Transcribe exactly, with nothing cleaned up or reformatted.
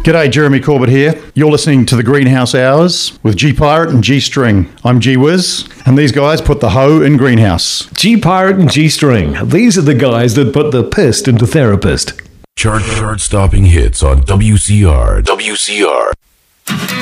G'day, Jeremy Corbett here. You're listening to the Greenhouse Hours with G Pirate and G String. I'm G Wiz, and these guys put the hoe in greenhouse. G Pirate and G String. These are the guys that put the pissed into therapist. Chart chart stopping hits on W C R. W C R.